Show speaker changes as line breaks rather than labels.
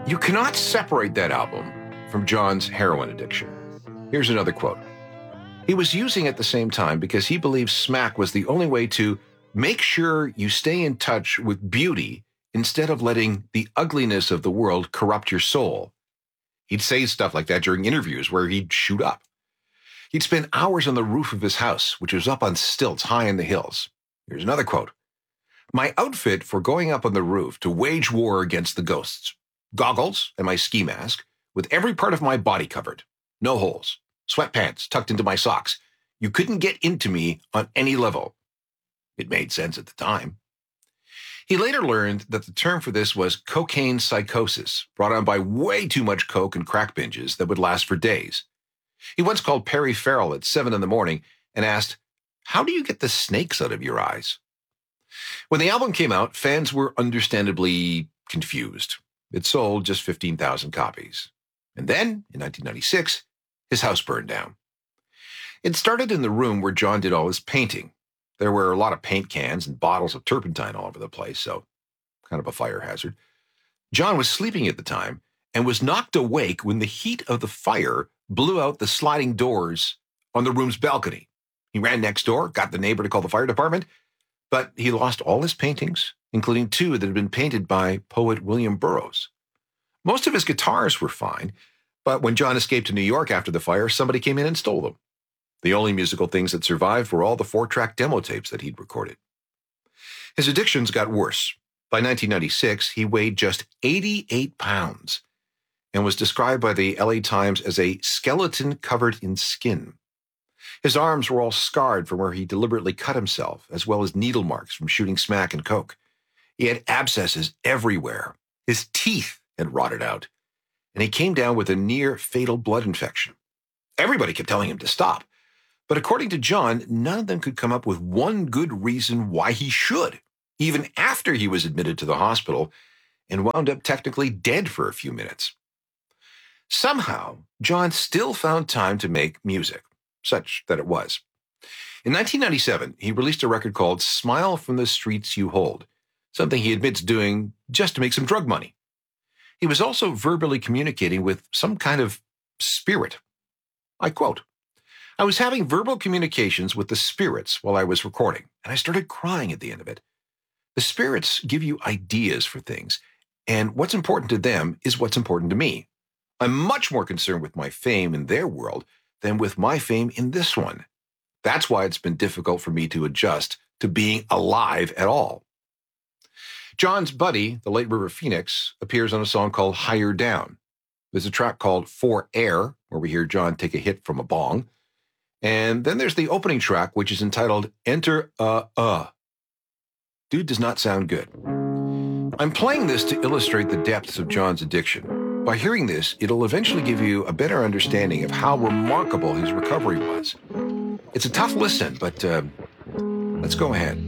You cannot separate that album from John's heroin addiction. Here's another quote. He was using at the same time because he believed smack was the only way to make sure you stay in touch with beauty instead of letting the ugliness of the world corrupt your soul. He'd say stuff like that during interviews where he'd shoot up. He'd spend hours on the roof of his house, which was up on stilts high in the hills. Here's another quote. My outfit for going up on the roof to wage war against the ghosts. Goggles and my ski mask with every part of my body covered. No holes. Sweatpants tucked into my socks. You couldn't get into me on any level. It made sense at the time. He later learned that the term for this was cocaine psychosis, brought on by way too much coke and crack binges that would last for days. He once called Perry Farrell at 7 a.m. and asked, "How do you get the snakes out of your eyes?" When the album came out, fans were understandably confused. It sold just 15,000 copies. And then, in 1996, his house burned down. It started in the room where John did all his painting. There were a lot of paint cans and bottles of turpentine all over the place, so kind of a fire hazard. John was sleeping at the time and was knocked awake when the heat of the fire blew out the sliding doors on the room's balcony. He ran next door, got the neighbor to call the fire department, but he lost all his paintings, including 2 that had been painted by poet William Burroughs. Most of his guitars were fine, but when John escaped to New York after the fire, somebody came in and stole them. The only musical things that survived were all the 4-track demo tapes that he'd recorded. His addictions got worse. By 1996, he weighed just 88 pounds and was described by the LA Times as a skeleton covered in skin. His arms were all scarred from where he deliberately cut himself, as well as needle marks from shooting smack and coke. He had abscesses everywhere. His teeth had rotted out, and he came down with a near-fatal blood infection. Everybody kept telling him to stop, but according to John, none of them could come up with one good reason why he should, even after he was admitted to the hospital and wound up technically dead for a few minutes. Somehow, John still found time to make music, such that it was. In 1997, he released a record called Smile from the Streets You Hold, something he admits doing just to make some drug money. He was also verbally communicating with some kind of spirit. I quote, I was having verbal communications with the spirits while I was recording, and I started crying at the end of it. The spirits give you ideas for things, and what's important to them is what's important to me. I'm much more concerned with my fame in their world than with my fame in this one. That's why it's been difficult for me to adjust to being alive at all. John's buddy, the late River Phoenix, appears on a song called Higher Down. There's a track called For Air, where we hear John take a hit from a bong. And then there's the opening track, which is entitled Enter Dude does not sound good. I'm playing this to illustrate the depths of John's addiction. By hearing this, it'll eventually give you a better understanding of how remarkable his recovery was. It's a tough listen, but let's go ahead.